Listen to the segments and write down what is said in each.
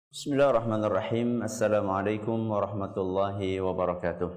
Bismillahirrahmanirrahim. Assalamualaikum warahmatullahi wabarakatuh.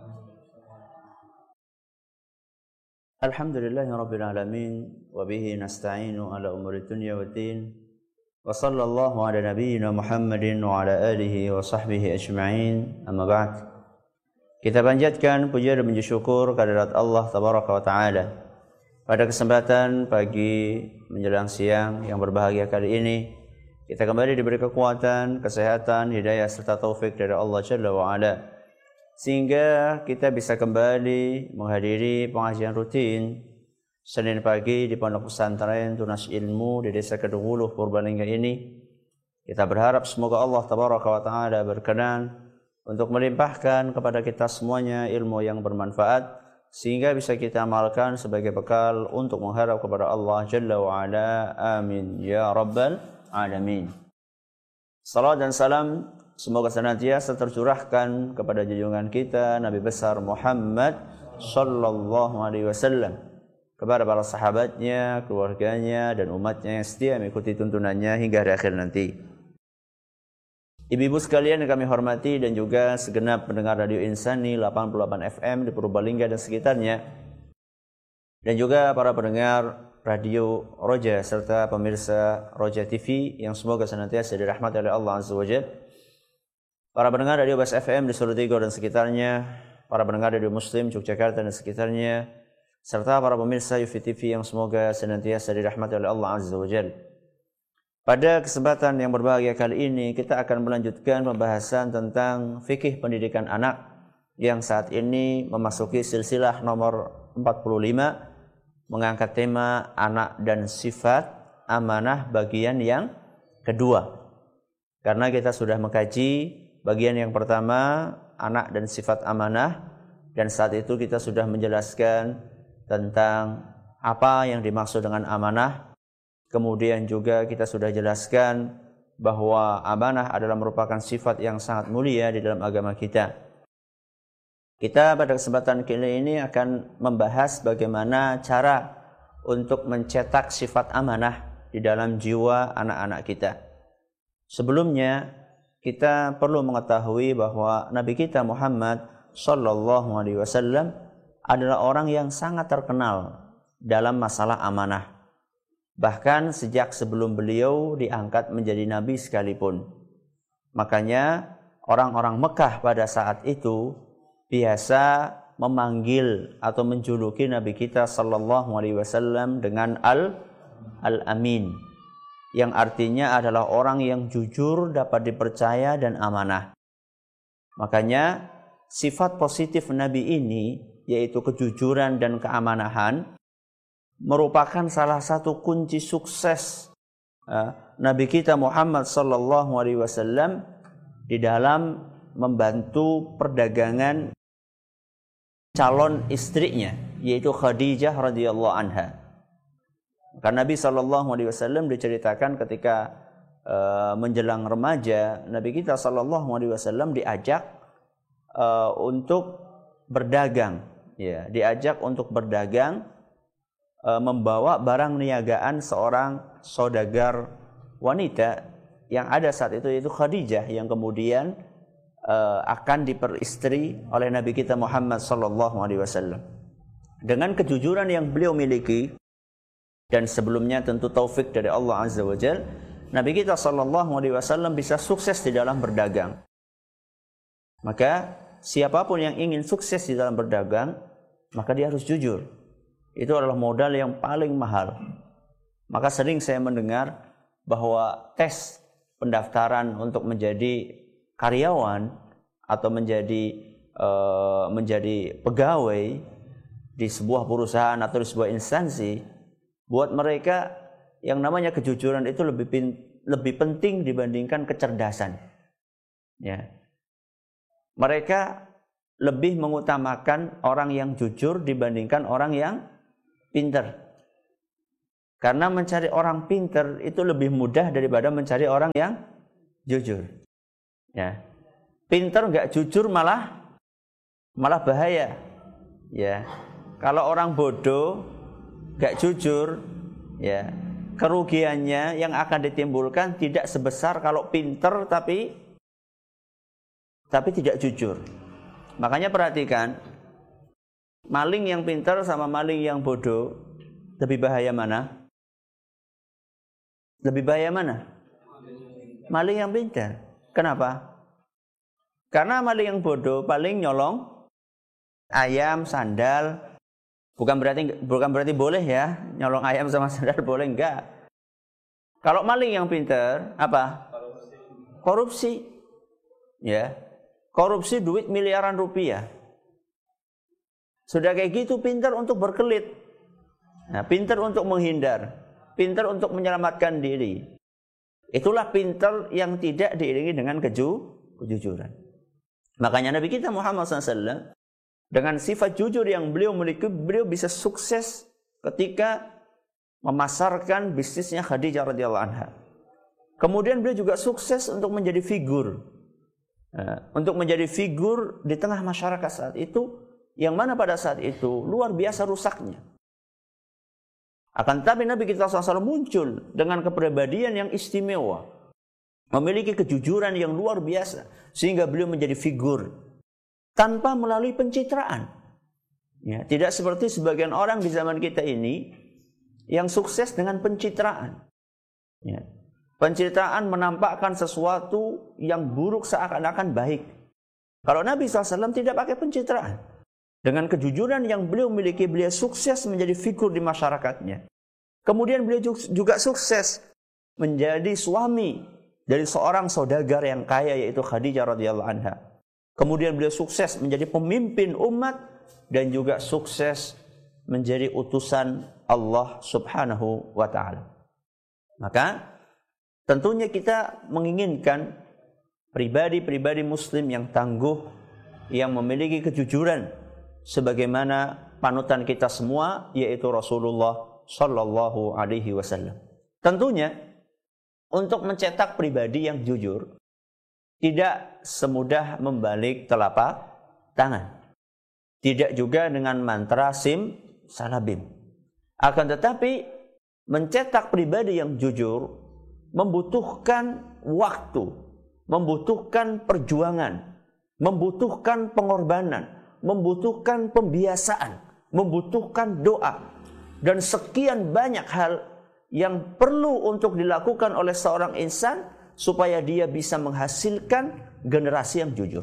Alhamdulillahirabbil alamin wa bihi nasta'inu ala umuri dunya waddin. Wa sallallahu ala nabiyyina Muhammadin wa ala alihi wa sahbihi ajma'in. Amma ba'd. Kita panjatkan puja dan puji syukur kehadirat Allah tabaraka wa taala. Pada kesempatan pagi menjelang siang yang berbahagia kali ini, kita kembali diberi kekuatan, kesehatan, hidayah serta taufik dari Allah Jalla wa Ala, sehingga kita bisa kembali menghadiri pengajian rutin Senin pagi di Pondok Pesantren Tunas Ilmu di Desa Kedunguluh, Purbalingga ini. Kita berharap semoga Allah Tabaraka wa Ta'ala berkenan untuk melimpahkan kepada kita semuanya ilmu yang bermanfaat, sehingga bisa kita amalkan sebagai bekal untuk mengharap kepada Allah Jalla wa Ala. Amin ya Rabbal Alamin. Salam dan salam semoga senantiasa tercurahkan kepada junjungan kita Nabi besar Muhammad sallallahu alaihi wasallam, kepada para sahabatnya, keluarganya dan umatnya yang setia mengikuti tuntunannya hingga hari akhir nanti. Ibu-ibu sekalian yang kami hormati dan juga segenap pendengar Radio Insani 88 FM di Purbalingga dan sekitarnya, dan juga para pendengar Radio Roja serta pemirsa Roja TV yang semoga senantiasa dirahmati oleh Allah Azza wa Jalla. Para pendengar Radio Bas FM di Solo Tigo dan sekitarnya, para pendengar Radio Muslim Yogyakarta dan sekitarnya, serta para pemirsa UFI TV yang semoga senantiasa dirahmati oleh Allah Azza wa Jalla. Pada kesempatan yang berbahagia kali ini, kita akan melanjutkan pembahasan tentang fikih pendidikan anak yang saat ini memasuki silsilah nomor 45, mengangkat tema anak dan sifat amanah bagian yang kedua. Karena kita sudah mengkaji bagian yang pertama, anak dan sifat amanah, dan saat itu kita sudah menjelaskan tentang apa yang dimaksud dengan amanah. Kemudian juga kita sudah jelaskan bahwa amanah adalah merupakan sifat yang sangat mulia di dalam agama kita. Kita pada kesempatan kali ini akan membahas bagaimana cara untuk mencetak sifat amanah di dalam jiwa anak-anak kita. Sebelumnya, kita perlu mengetahui bahwa Nabi kita Muhammad sallallahu alaihi wasallam adalah orang yang sangat terkenal dalam masalah amanah. Bahkan sejak sebelum beliau diangkat menjadi nabi sekalipun. Makanya orang-orang Mekah pada saat itu biasa memanggil atau menjuluki Nabi kita sallallahu alaihi wasallam dengan Al-Amin, yang artinya adalah orang yang jujur, dapat dipercaya dan amanah. Makanya sifat positif Nabi ini, yaitu kejujuran dan keamanahan, merupakan salah satu kunci sukses Nabi kita Muhammad sallallahu alaihi wasallam di dalam membantu perdagangan calon istrinya, yaitu Khadijah radhiyallahu anha. Karena Nabi sallallahu alaihi wasallam diceritakan ketika menjelang remaja, Nabi kita sallallahu alaihi wasallam diajak untuk berdagang, ya, diajak untuk berdagang, membawa barang niagaan seorang saudagar wanita yang ada saat itu Khadijah, yang kemudian akan diperistri oleh Nabi kita Muhammad sallallahu alaihi wasallam. Dengan kejujuran yang beliau miliki dan sebelumnya tentu taufik dari Allah Azza wa Jalla, Nabi kita sallallahu alaihi wasallam bisa sukses di dalam berdagang. Maka siapapun yang ingin sukses di dalam berdagang, maka dia harus jujur. Itu adalah modal yang paling mahal. Maka sering saya mendengar bahwa tes pendaftaran untuk menjadi karyawan atau menjadi pegawai di sebuah perusahaan atau di sebuah instansi, buat mereka yang namanya kejujuran itu lebih penting dibandingkan kecerdasan. Ya. Mereka lebih mengutamakan orang yang jujur dibandingkan orang yang pintar. Karena mencari orang pintar itu lebih mudah daripada mencari orang yang jujur. Ya, pintar nggak jujur malah bahaya. Ya, kalau orang bodoh nggak jujur, ya kerugiannya yang akan ditimbulkan tidak sebesar kalau pinter tapi tidak jujur. Makanya perhatikan, maling yang pinter sama maling yang bodoh, lebih bahaya mana? Lebih bahaya mana? Maling yang pintar. Kenapa? Karena maling yang bodoh paling nyolong ayam, sandal. Bukan berarti boleh ya, nyolong ayam sama sandal boleh, enggak. Kalau maling yang pintar, apa? Korupsi. Ya. Korupsi duit miliaran rupiah. Sudah kayak gitu pintar untuk berkelit. Nah, pintar untuk menghindar, pintar untuk menyelamatkan diri. Itulah pintar yang tidak diiringi dengan kejujuran. Makanya Nabi kita Muhammad SAW dengan sifat jujur yang beliau miliki, beliau bisa sukses ketika memasarkan bisnisnya Khadijah radhiyallahu anha. Kemudian beliau juga sukses untuk menjadi figur, di tengah masyarakat saat itu, yang mana pada saat itu luar biasa rusaknya. Akan tetapi Nabi kita SAW muncul dengan kepribadian yang istimewa, memiliki kejujuran yang luar biasa, sehingga beliau menjadi figur tanpa melalui pencitraan. Ya, tidak seperti sebagian orang di zaman kita ini yang sukses dengan pencitraan. Ya, pencitraan menampakkan sesuatu yang buruk seakan-akan baik. Kalau Nabi SAW tidak pakai pencitraan, dengan kejujuran yang beliau miliki, beliau sukses menjadi figur di masyarakatnya. Kemudian beliau juga sukses menjadi suami dari seorang saudagar yang kaya, yaitu Khadijah radhiyallahu anha. Kemudian beliau sukses menjadi pemimpin umat dan juga sukses menjadi utusan Allah Subhanahu wa taala. Maka tentunya kita menginginkan pribadi-pribadi muslim yang tangguh, yang memiliki kejujuran sebagaimana panutan kita semua, yaitu Rasulullah sallallahu alaihi wasallam. Tentunya untuk mencetak pribadi yang jujur tidak semudah membalik telapak tangan. Tidak juga dengan mantra sim salabim. Akan tetapi mencetak pribadi yang jujur membutuhkan waktu, membutuhkan perjuangan, membutuhkan pengorbanan, membutuhkan pembiasaan, membutuhkan doa, dan sekian banyak hal yang perlu untuk dilakukan oleh seorang insan supaya dia bisa menghasilkan generasi yang jujur.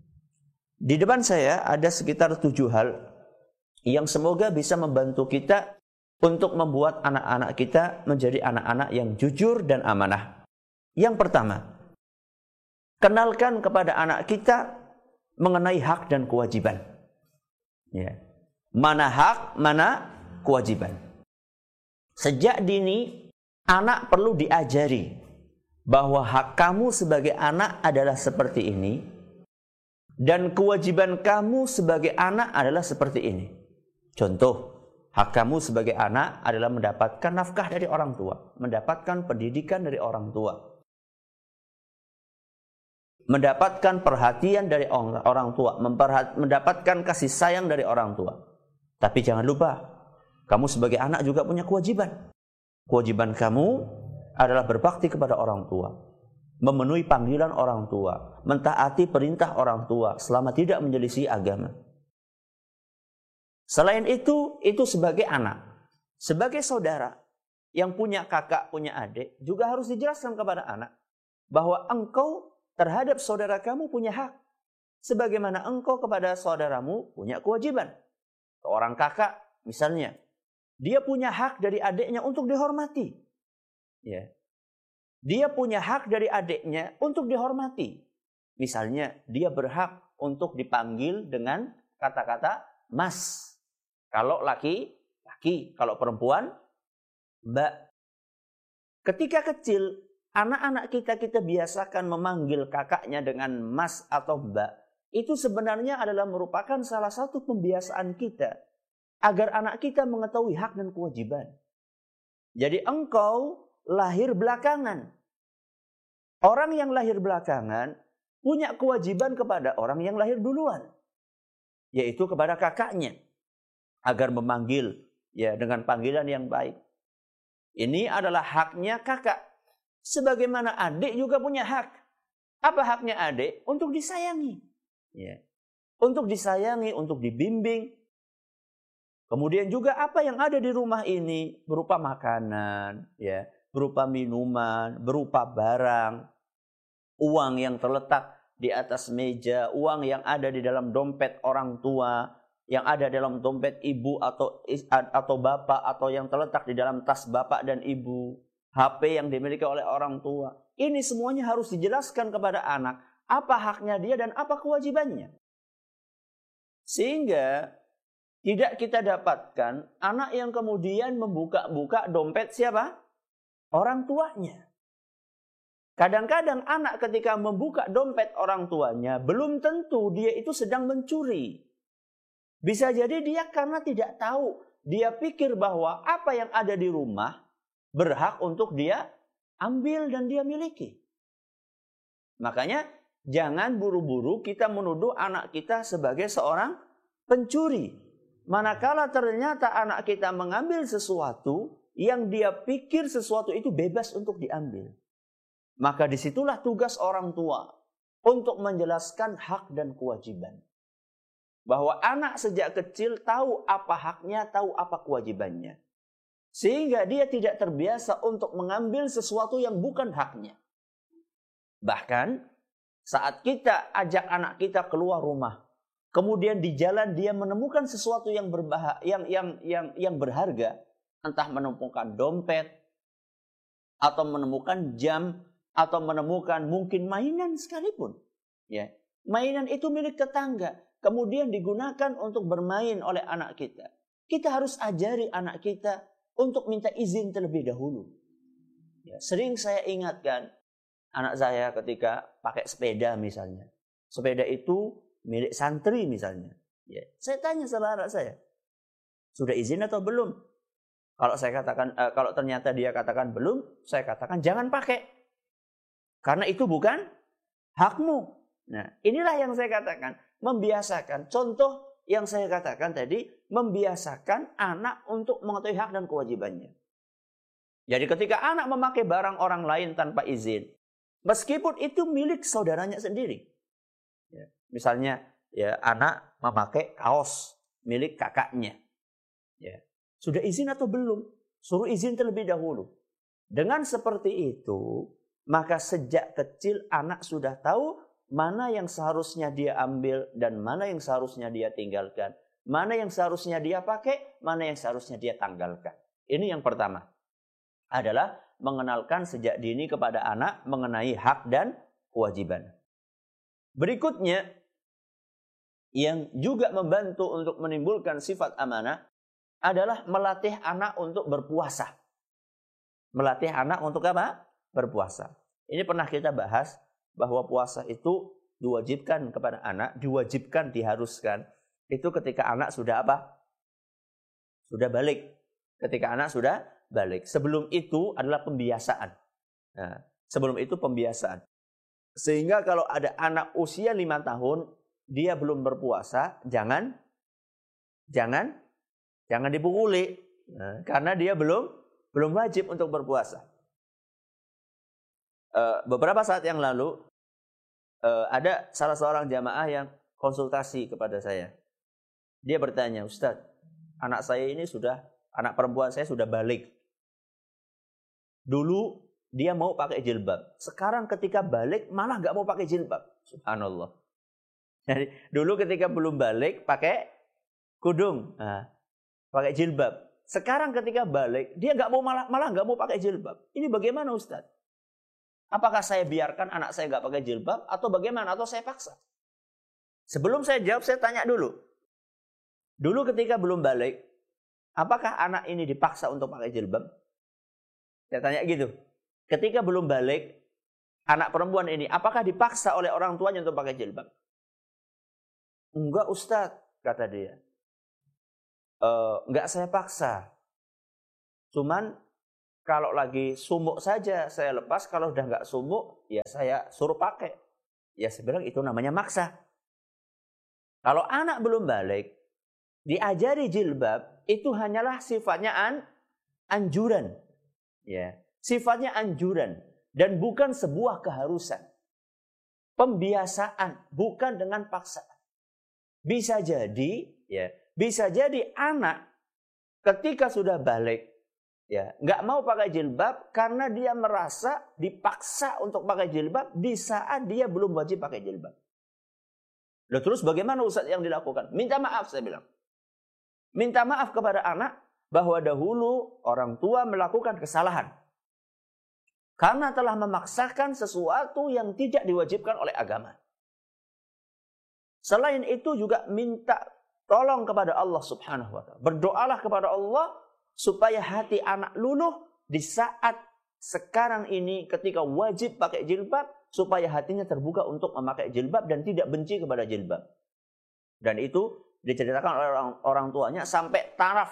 Di depan saya ada sekitar 7 hal yang semoga bisa membantu kita untuk membuat anak-anak kita menjadi anak-anak yang jujur dan amanah. Yang pertama, kenalkan kepada anak kita mengenai hak dan kewajiban. Ya. Mana hak, mana kewajiban. Sejak dini, anak perlu diajari bahwa hak kamu sebagai anak adalah seperti ini, dan kewajiban kamu sebagai anak adalah seperti ini. Contoh, hak kamu sebagai anak adalah mendapatkan nafkah dari orang tua, mendapatkan pendidikan dari orang tua, mendapatkan perhatian dari orang tua, mendapatkan kasih sayang dari orang tua. Tapi jangan lupa, kamu sebagai anak juga punya kewajiban. Kewajiban kamu adalah berbakti kepada orang tua, memenuhi panggilan orang tua, mentaati perintah orang tua selama tidak menyelisih agama. Selain itu sebagai anak, sebagai saudara yang punya kakak, punya adik, juga harus dijelaskan kepada anak bahwa engkau terhadap saudara kamu punya hak, sebagaimana engkau kepada saudaramu punya kewajiban. Seorang kakak misalnya, dia punya hak dari adiknya untuk dihormati. Ya. Dia punya hak dari adiknya untuk dihormati. Misalnya, dia berhak untuk dipanggil dengan kata-kata mas. Kalau laki, kalau perempuan, mbak. Ketika kecil, anak-anak kita biasakan memanggil kakaknya dengan mas atau mbak. Itu sebenarnya adalah merupakan salah satu pembiasaan kita agar anak kita mengetahui hak dan kewajiban. Jadi engkau lahir belakangan. Orang yang lahir belakangan punya kewajiban kepada orang yang lahir duluan, yaitu kepada kakaknya, agar memanggil ya dengan panggilan yang baik. Ini adalah haknya kakak. Sebagaimana adik juga punya hak. Apa haknya adik? Untuk disayangi. Ya. Untuk disayangi, untuk dibimbing. Kemudian juga apa yang ada di rumah ini berupa makanan, ya, berupa minuman, berupa barang, uang yang terletak di atas meja, uang yang ada di dalam dompet orang tua, yang ada dalam dompet ibu atau bapak, atau yang terletak di dalam tas bapak dan ibu, HP yang dimiliki oleh orang tua. Ini semuanya harus dijelaskan kepada anak apa haknya dia dan apa kewajibannya. Sehingga tidak kita dapatkan anak yang kemudian membuka-buka dompet siapa? Orang tuanya. Kadang-kadang anak ketika membuka dompet orang tuanya, belum tentu dia itu sedang mencuri. Bisa jadi dia karena tidak tahu. Dia pikir bahwa apa yang ada di rumah berhak untuk dia ambil dan dia miliki. Makanya jangan buru-buru kita menuduh anak kita sebagai seorang pencuri. Manakala ternyata anak kita mengambil sesuatu yang dia pikir sesuatu itu bebas untuk diambil. Maka disitulah tugas orang tua untuk menjelaskan hak dan kewajiban. Bahwa anak sejak kecil tahu apa haknya, tahu apa kewajibannya. Sehingga dia tidak terbiasa untuk mengambil sesuatu yang bukan haknya. Bahkan saat kita ajak anak kita keluar rumah, kemudian di jalan dia menemukan sesuatu yang berharga, entah menemukan dompet, atau menemukan jam, atau menemukan mungkin mainan sekalipun. Ya, mainan itu milik tetangga, kemudian digunakan untuk bermain oleh anak kita. Kita harus ajari anak kita untuk minta izin terlebih dahulu. Ya, sering saya ingatkan anak saya ketika pakai sepeda misalnya. Sepeda itu milik santri misalnya. Ya, saya tanya sama anak saya, sudah izin atau belum? Kalau saya katakan, kalau ternyata dia katakan belum, saya katakan jangan pakai, karena itu bukan hakmu. Nah, inilah yang saya katakan, membiasakan. Contoh yang saya katakan tadi, membiasakan anak untuk mengetahui hak dan kewajibannya. Jadi ketika anak memakai barang orang lain tanpa izin, meskipun itu milik saudaranya sendiri. Ya. Misalnya, ya, anak memakai kaos milik kakaknya. Ya. Sudah izin atau belum? Suruh izin terlebih dahulu. Dengan seperti itu, maka sejak kecil anak sudah tahu mana yang seharusnya dia ambil dan mana yang seharusnya dia tinggalkan. Mana yang seharusnya dia pakai, mana yang seharusnya dia tanggalkan. Ini yang pertama. Adalah mengenalkan sejak dini kepada anak mengenai hak dan kewajiban. Berikutnya, yang juga membantu untuk menimbulkan sifat amanah adalah melatih anak untuk berpuasa. Melatih anak untuk apa? Berpuasa. Ini pernah kita bahas bahwa puasa itu diwajibkan kepada anak, diwajibkan, diharuskan. Itu ketika anak sudah apa? Sudah balik. Ketika anak sudah balik. Sebelum itu adalah pembiasaan. Nah, sebelum itu pembiasaan. Sehingga kalau ada anak usia 5 tahun, dia belum berpuasa, jangan dipukuli. Nah, karena dia belum wajib untuk berpuasa. Beberapa saat yang lalu, ada salah seorang jamaah yang konsultasi kepada saya. Dia bertanya, Ustadz, anak perempuan saya sudah balik. Dulu dia mau pakai jilbab. Sekarang ketika balik malah gak mau pakai jilbab. Subhanallah. Jadi dulu ketika belum balik pakai kudung, pakai jilbab. Sekarang ketika balik dia gak mau malah gak mau pakai jilbab. Ini bagaimana Ustadz? Apakah saya biarkan anak saya gak pakai jilbab atau bagaimana? Atau saya paksa? Sebelum saya jawab, saya tanya dulu. Dulu ketika belum balik, apakah anak ini dipaksa untuk pakai jilbab? Saya tanya gitu. Ketika belum balik, anak perempuan ini apakah dipaksa oleh orang tuanya untuk pakai jilbab? Enggak Ustadz, kata dia. Enggak saya paksa. Cuman kalau lagi sumuk saja saya lepas, kalau udah enggak sumuk ya saya suruh pakai. Ya saya bilang itu namanya maksa. Kalau anak belum balik, diajari jilbab, itu hanyalah sifatnya anjuran. Ya, sifatnya anjuran dan bukan sebuah keharusan. Pembiasaan, bukan dengan paksaan. Bisa jadi, ya, bisa jadi anak ketika sudah balik, ya, nggak mau pakai jilbab karena dia merasa dipaksa untuk pakai jilbab di saat dia belum wajib pakai jilbab. Loh, terus bagaimana Ustaz yang dilakukan? Minta maaf, saya bilang. Minta maaf kepada anak bahwa dahulu orang tua melakukan kesalahan. Karena telah memaksakan sesuatu yang tidak diwajibkan oleh agama. Selain itu juga minta tolong kepada Allah Subhanahu wa ta'ala. Berdoalah kepada Allah supaya hati anak luluh di saat sekarang ini ketika wajib pakai jilbab, supaya hatinya terbuka untuk memakai jilbab dan tidak benci kepada jilbab. Dan itu diceritakan oleh orang tuanya sampai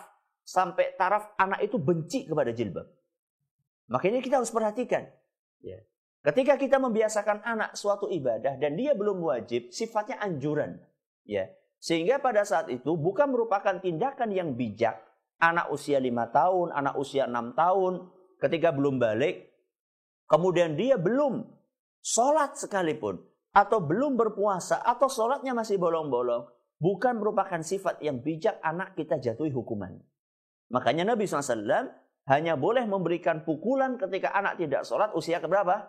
taraf anak itu benci kepada jilbab. Makanya kita harus perhatikan. Ya. Ketika kita membiasakan anak suatu ibadah dan dia belum wajib, sifatnya anjuran. Ya. Sehingga pada saat itu bukan merupakan tindakan yang bijak. Anak usia 5 tahun, anak usia 6 tahun, ketika belum balik, kemudian dia belum sholat sekalipun, atau belum berpuasa, atau sholatnya masih bolong-bolong, bukan merupakan sifat yang bijak anak kita jatuhi hukuman. Makanya Nabi SAW hanya boleh memberikan pukulan ketika anak tidak sholat usia keberapa?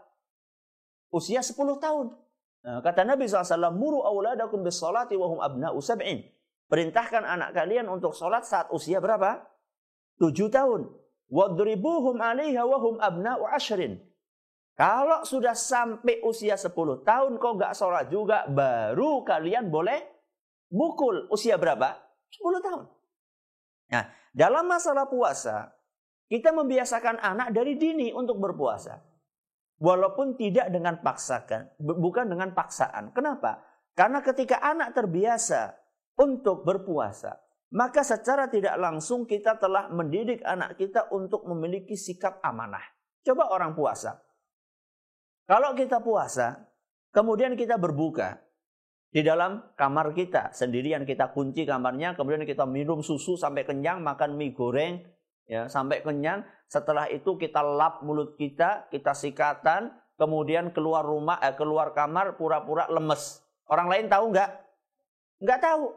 Usia 10 tahun. Nah, kata Nabi SAW, muru awladakum bis sholati wahum abna'u sab'in. Perintahkan anak kalian untuk sholat saat usia berapa? 7 tahun. Wadribuhum alaiha wahum abna'u ashrin. Kalau sudah sampai usia 10 tahun kok nggak sholat juga, baru kalian boleh mukul. Usia berapa? 10 tahun. Nah, dalam masalah puasa, kita membiasakan anak dari dini untuk berpuasa. Walaupun tidak dengan paksakan, bukan dengan paksaan. Kenapa? Karena ketika anak terbiasa untuk berpuasa, maka secara tidak langsung kita telah mendidik anak kita untuk memiliki sikap amanah. Coba orang puasa. Kalau kita puasa, kemudian kita berbuka di dalam kamar kita, sendirian kita kunci kamarnya, kemudian kita minum susu sampai kenyang, makan mie goreng, ya, sampai kenyang. Setelah itu kita lap mulut kita sikatan, kemudian keluar kamar pura-pura lemes. Orang lain tahu nggak? Nggak tahu.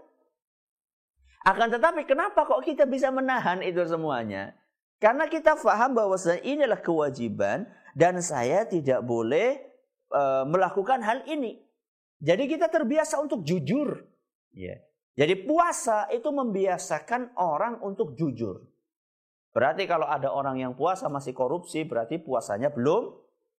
Akan tetapi kenapa kok kita bisa menahan itu semuanya? Karena kita paham bahwa inilah kewajiban dan saya tidak boleh melakukan hal ini. Jadi kita terbiasa untuk jujur. Ya. Jadi puasa itu membiasakan orang untuk jujur. Berarti kalau ada orang yang puasa masih korupsi, berarti puasanya belum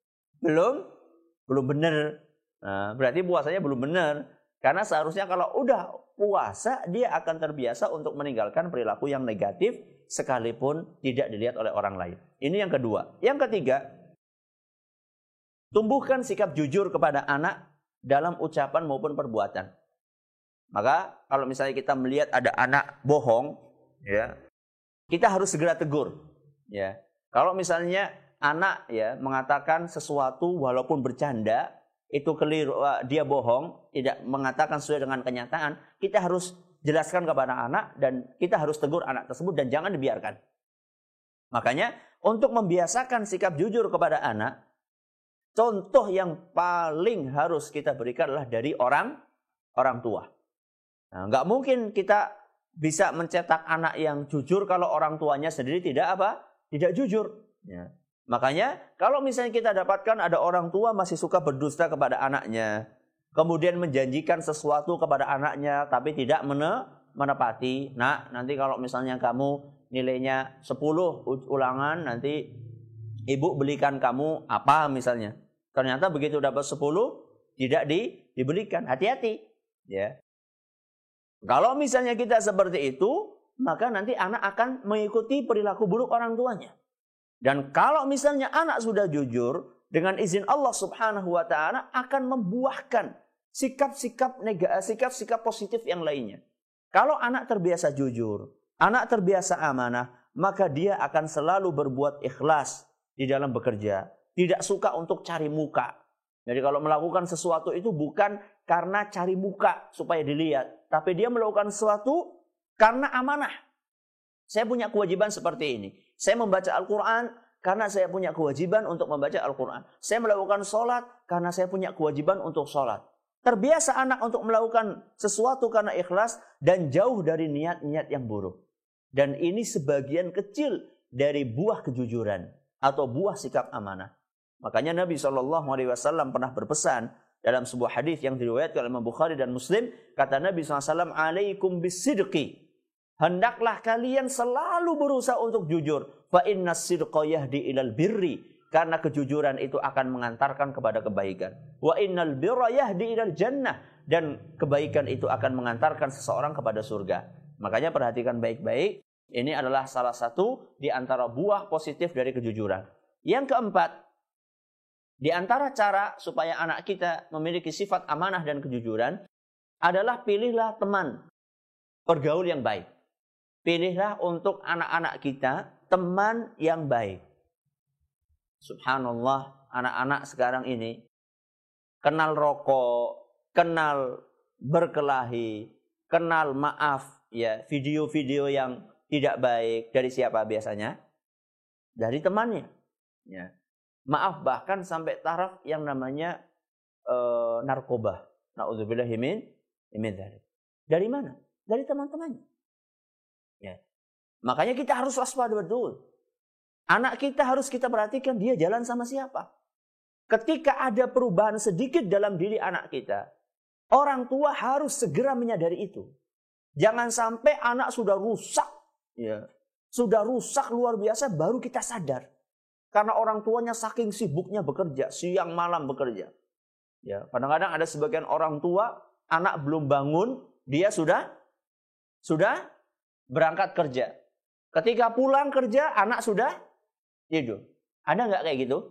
benar. Nah, berarti puasanya belum benar. Karena seharusnya kalau udah puasa, dia akan terbiasa untuk meninggalkan perilaku yang negatif, sekalipun tidak dilihat oleh orang lain. Ini yang kedua. Yang ketiga, tumbuhkan sikap jujur kepada anak dalam ucapan maupun perbuatan. Maka kalau misalnya kita melihat ada anak bohong, ya, kita harus segera tegur, ya. Kalau misalnya anak ya mengatakan sesuatu walaupun bercanda, itu keliru, dia bohong, tidak mengatakan sesuai dengan kenyataan, kita harus jelaskan kepada anak dan kita harus tegur anak tersebut dan jangan dibiarkan. Makanya untuk membiasakan sikap jujur kepada anak, contoh yang paling harus kita berikan adalah dari orang tua. Nah, nggak mungkin kita bisa mencetak anak yang jujur kalau orang tuanya sendiri tidak jujur. Ya. Makanya kalau misalnya kita dapatkan ada orang tua masih suka berdusta kepada anaknya, kemudian menjanjikan sesuatu kepada anaknya tapi tidak menepati. Nah, nanti kalau misalnya kamu nilainya 10 ulangan, nanti ibu belikan kamu apa misalnya. Ternyata begitu dapat 10 tidak dibelikan. Hati-hati, ya. Kalau misalnya kita seperti itu, maka nanti anak akan mengikuti perilaku buruk orang tuanya. Dan kalau misalnya anak sudah jujur, dengan izin Allah Subhanahu wa ta'ala akan membuahkan sikap-sikap positif yang lainnya. Kalau anak terbiasa jujur, anak terbiasa amanah, maka dia akan selalu berbuat ikhlas di dalam bekerja. Tidak suka untuk cari muka. Jadi kalau melakukan sesuatu itu bukan karena cari muka supaya dilihat, tapi dia melakukan sesuatu karena amanah. Saya punya kewajiban seperti ini. Saya membaca Al-Quran karena saya punya kewajiban untuk membaca Al-Quran. Saya melakukan sholat karena saya punya kewajiban untuk sholat. Terbiasa anak untuk melakukan sesuatu karena ikhlas dan jauh dari niat-niat yang buruk. Dan ini sebagian kecil dari buah kejujuran atau buah sikap amanah. Makanya Nabi SAW pernah berpesan dalam sebuah hadis yang diriwayatkan oleh Imam Bukhari dan Muslim. Kata Nabi SAW, alaikum bisidqi. Hendaklah kalian selalu berusaha untuk jujur. Fa inna sidqa yahdi ilal birri. Karena kejujuran itu akan mengantarkan kepada kebaikan. Wa innal birra yahdi ilal jannah. Dan kebaikan itu akan mengantarkan seseorang kepada surga. Makanya perhatikan baik-baik. Ini adalah salah satu di antara buah positif dari kejujuran. Yang keempat, di antara cara supaya anak kita memiliki sifat amanah dan kejujuran adalah pilihlah teman bergaul yang baik. Pilihlah untuk anak-anak kita teman yang baik. Subhanallah, anak-anak sekarang ini kenal rokok, kenal berkelahi, kenal maaf, ya, video-video yang tidak baik dari siapa biasanya? Dari temannya. Ya. Maaf, bahkan sampai taraf yang namanya narkoba. Na'udzubillahi min dzalik. Dari mana? Dari teman-temannya. Ya. Makanya kita harus waspada betul. Anak kita harus kita perhatikan dia jalan sama siapa. Ketika ada perubahan sedikit dalam diri anak kita, orang tua harus segera menyadari itu. Jangan sampai anak sudah rusak, ya, sudah rusak luar biasa baru kita sadar. Karena orang tuanya saking sibuknya bekerja, siang malam bekerja. Ya, kadang-kadang ada sebagian orang tua, anak belum bangun, dia sudah berangkat kerja. Ketika pulang kerja, anak sudah tidur. Ada nggak kayak gitu?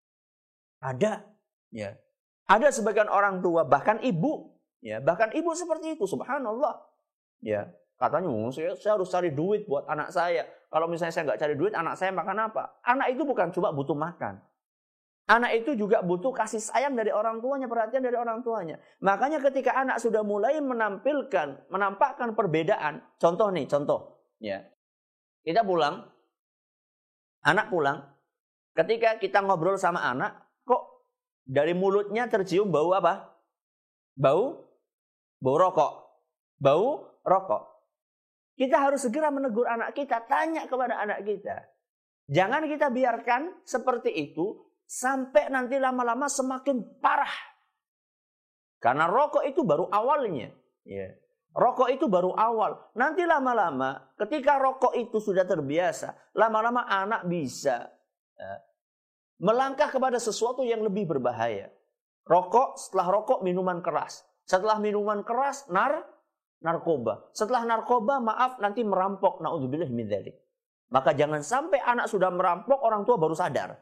Ada. Ya. Ada sebagian orang tua, bahkan ibu, ya, bahkan ibu seperti itu, subhanallah. Ya, katanya, saya harus cari duit buat anak saya. Kalau misalnya saya nggak cari duit, anak saya makan apa? Anak itu bukan cuma butuh makan. Anak itu juga butuh kasih sayang dari orang tuanya, perhatian dari orang tuanya. Makanya ketika anak sudah mulai menampakkan perbedaan, contoh. Ya, kita pulang, anak pulang, ketika kita ngobrol sama anak, kok dari mulutnya tercium bau apa? Bau rokok. Bau rokok. Kita harus segera menegur anak kita, tanya kepada anak kita. Jangan kita biarkan seperti itu sampai nanti lama-lama semakin parah. Karena rokok itu baru awalnya. Ya. Rokok itu baru awal. Nanti lama-lama ketika rokok itu sudah terbiasa, lama-lama anak bisa melangkah kepada sesuatu yang lebih berbahaya. Rokok, setelah rokok minuman keras. Setelah minuman keras narkoba. Setelah narkoba, maaf, nanti merampok. Na'udzubillah min dzalik. Maka jangan sampai anak sudah merampok, orang tua baru sadar.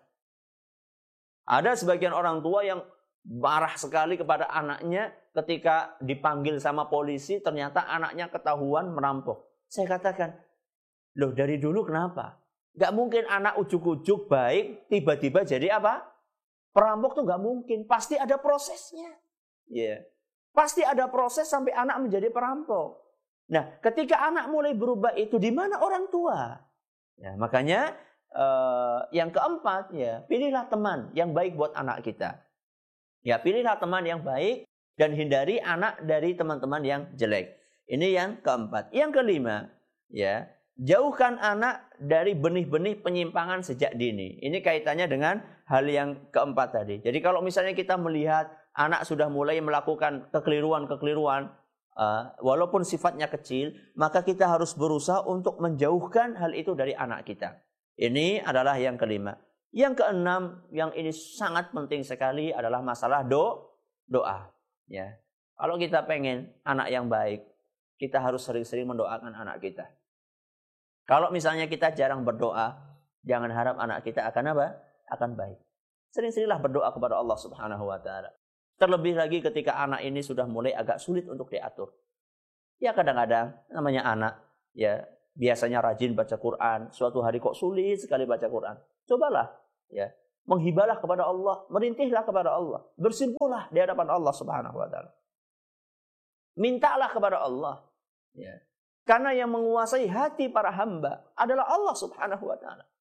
Ada sebagian orang tua yang marah sekali kepada anaknya ketika dipanggil sama polisi, ternyata anaknya ketahuan merampok. Saya katakan, loh dari dulu kenapa? Gak mungkin anak ujuk-ujuk baik, tiba-tiba jadi apa? Perampok tuh gak mungkin. Pasti ada prosesnya. Yeah. Pasti ada proses sampai anak menjadi perampok. Nah, ketika anak mulai berubah itu, di mana orang tua? Ya, makanya yang keempat, ya, pilihlah teman yang baik buat anak kita. Ya, pilihlah teman yang baik dan hindari anak dari teman-teman yang jelek. Ini yang keempat. Yang kelima, ya, jauhkan anak dari benih-benih penyimpangan sejak dini. Ini kaitannya dengan hal yang keempat tadi. Jadi kalau misalnya kita melihat anak sudah mulai melakukan kekeliruan-kekeliruan, walaupun sifatnya kecil, maka kita harus berusaha untuk menjauhkan hal itu dari anak kita. Ini adalah yang kelima. Yang keenam, yang ini sangat penting sekali adalah masalah doa. Ya. Kalau kita pengen anak yang baik, kita harus sering-sering mendoakan anak kita. Kalau misalnya kita jarang berdoa, jangan harap anak kita akan apa? Akan baik. Sering-seringlah berdoa kepada Allah Subhanahu wa Ta'ala. Terlebih lagi ketika anak ini sudah mulai agak sulit untuk diatur. Ya kadang-kadang namanya anak, ya biasanya rajin baca Quran, suatu hari kok sulit sekali baca Quran. Cobalah, ya, menghibahlah kepada Allah, merintihlah kepada Allah, bersimpuhlah di hadapan Allah Subhanahu wa Ta'ala. Mintalah kepada Allah, ya. Karena yang menguasai hati para hamba adalah Allah Subhanahu wa Ta'ala.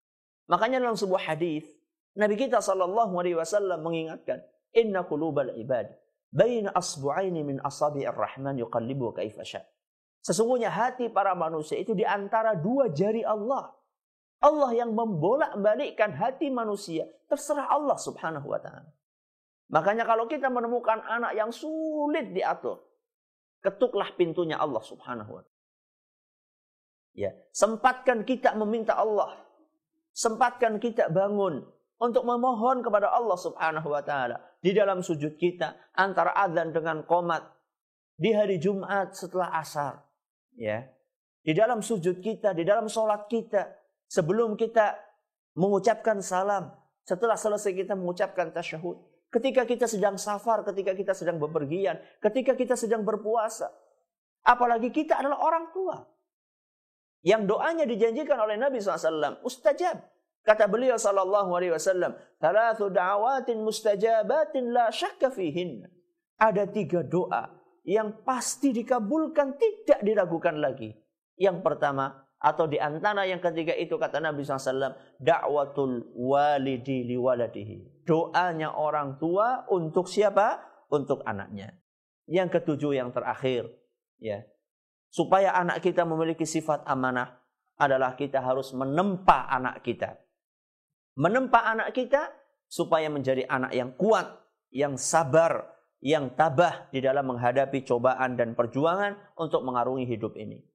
Makanya dalam sebuah hadis Nabi kita SAW mengingatkan, inna qulubal ibad baina asbu'aini min asabi'ir rahman yuqallibu kaifa sya'. Sesungguhnya hati para manusia itu di antara dua jari Allah. Allah yang membolak-balikkan hati manusia, terserah Allah Subhanahu wa taala. Makanya kalau kita menemukan anak yang sulit diatur, ketuklah pintunya Allah Subhanahu wa taala. Ya, sempatkan kita meminta Allah. Sempatkan kita bangun untuk memohon kepada Allah Subhanahu wa taala di dalam sujud kita antara azan dengan qomat di hari Jumat setelah asar, ya. Di dalam sujud kita, di dalam salat kita, sebelum kita mengucapkan salam, setelah selesai kita mengucapkan tasyahud, ketika kita sedang safar, ketika kita sedang bepergian, ketika kita sedang berpuasa. Apalagi kita adalah orang tua yang doanya dijanjikan oleh Nabi SAW mustajab. Kata beliau SAW, "Thalathu da'awatin mustajabatin la syakka fihin." Ada 3 doa yang pasti dikabulkan, tidak diragukan lagi. Yang pertama, atau di antara yang ketiga itu kata Nabi SAW, da'watul walidi liwaladihi. Doanya orang tua untuk siapa? Untuk anaknya. Yang ketujuh, yang terakhir, ya. Supaya anak kita memiliki sifat amanah adalah kita harus menempa anak kita. Menempa anak kita supaya menjadi anak yang kuat, yang sabar, yang tabah di dalam menghadapi cobaan dan perjuangan untuk mengarungi hidup ini.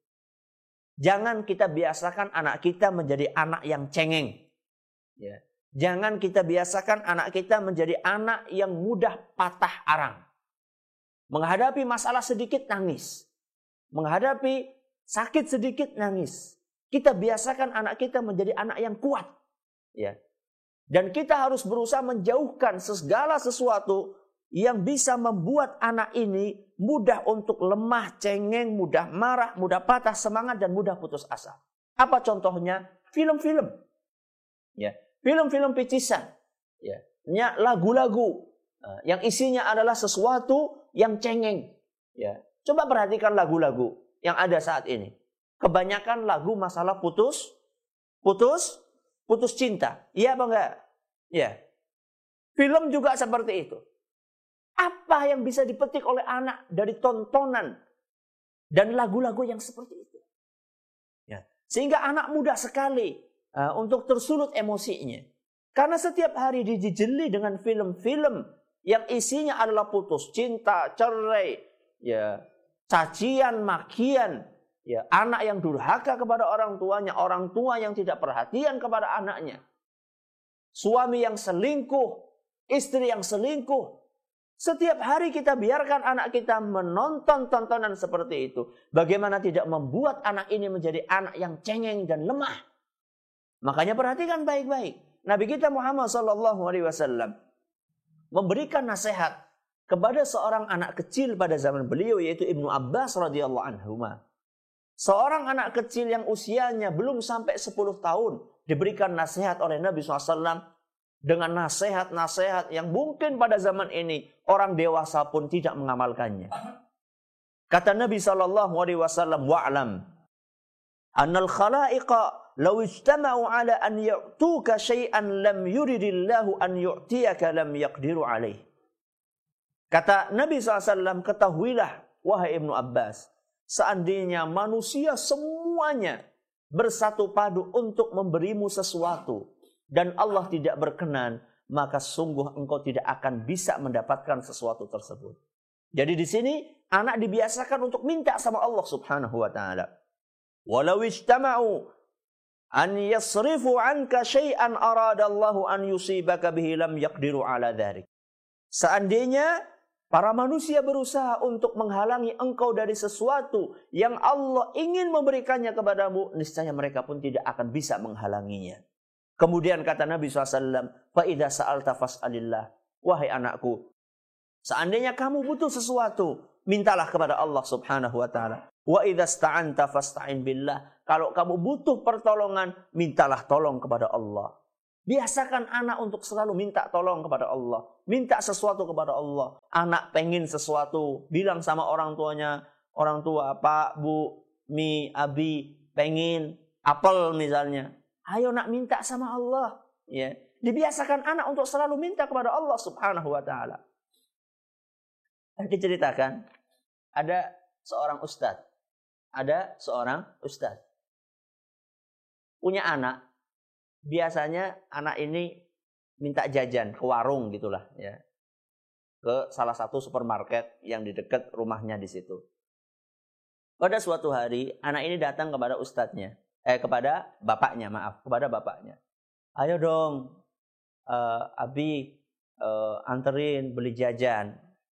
Jangan kita biasakan anak kita menjadi anak yang cengeng. Ya. Jangan kita biasakan anak kita menjadi anak yang mudah patah arang. Menghadapi masalah sedikit nangis. Menghadapi sakit sedikit nangis. Kita biasakan anak kita menjadi anak yang kuat. Ya. Dan kita harus berusaha menjauhkan segala sesuatu yang bisa membuat anak ini mudah untuk lemah, cengeng, mudah marah, mudah patah semangat, dan mudah putus asa. Apa contohnya? Film-film. Ya. Film-film picisan. Ya. Lagu-lagu yang isinya adalah sesuatu yang cengeng. Ya. Coba perhatikan lagu-lagu yang ada saat ini. Kebanyakan lagu masalah putus cinta. Iya apa enggak? Ya. Film juga seperti itu. Apa yang bisa dipetik oleh anak dari tontonan dan lagu-lagu yang seperti itu? Ya. Sehingga anak mudah sekali untuk tersulut emosinya. Karena setiap hari dijejeli dengan film-film yang isinya adalah putus cinta, cerai, ya, cacian, makian, ya, anak yang durhaka kepada orang tuanya, orang tua yang tidak perhatian kepada anaknya, suami yang selingkuh, istri yang selingkuh. Setiap hari kita biarkan anak kita menonton tontonan seperti itu. Bagaimana tidak membuat anak ini menjadi anak yang cengeng dan lemah? Makanya perhatikan baik-baik. Nabi kita Muhammad SAW memberikan nasihat kepada seorang anak kecil pada zaman beliau, yaitu Ibnu Abbas radhiyallahu anhuma. Seorang anak kecil yang usianya belum sampai 10 tahun diberikan nasihat oleh Nabi SAW dengan nasihat-nasihat yang mungkin pada zaman ini orang dewasa pun tidak mengamalkannya. Kata Nabi SAW, "Wa'lam annal khalaiqa law ijtama'u ala an yu'tuka syai'an lam yuridillahu an yu'tiyaka lam yaqdiru alaih." Kata Nabi SAW, ketahuilah wahai Ibnu Abbas, seandainya manusia semuanya bersatu padu untuk memberimu sesuatu dan Allah tidak berkenan, maka sungguh engkau tidak akan bisa mendapatkan sesuatu tersebut. Jadi di sini anak dibiasakan untuk minta sama Allah Subhanahu wa taala. Walau ijtama'u an yasrifu anka syai'an aradallahu an yusibaka bihi lam yaqdiru ala dzalik. Seandainya para manusia berusaha untuk menghalangi engkau dari sesuatu yang Allah ingin memberikannya kepadamu, niscaya mereka pun tidak akan bisa menghalanginya. Kemudian kata Nabi SAW, "Fa'idha sa'alta fas'alillah." Wahai anakku, seandainya kamu butuh sesuatu, mintalah kepada Allah Subhanahu wa ta'ala. Wa idza sta'anta fasta'in billah. Kalau kamu butuh pertolongan, mintalah tolong kepada Allah. Biasakan anak untuk selalu minta tolong kepada Allah. Minta sesuatu kepada Allah. Anak pengen sesuatu, bilang sama orang tuanya, orang tua, Pak, Bu, Mi, Abi, pengen apel misalnya. Ayo nak minta sama Allah. Ya. Dibiasakan anak untuk selalu minta kepada Allah Subhanahu wa taala. Diceritakan ada seorang ustadz. Punya anak. Biasanya anak ini minta jajan ke warung gitulah ya. Ke salah satu supermarket yang di dekat rumahnya di situ. Pada suatu hari anak ini datang kepada ustadznya, kepada bapaknya. Ayo dong, Abi anterin beli jajan